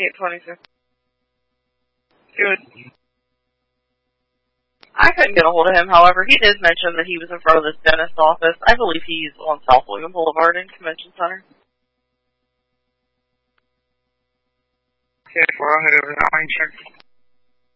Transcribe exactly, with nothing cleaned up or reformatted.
eight twenty-two. Good. I couldn't get a hold of him, however, he did mention that he was in front of this dentist office. I believe he's on South William Boulevard in Convention Center. Okay, well, I'll head over that way and check.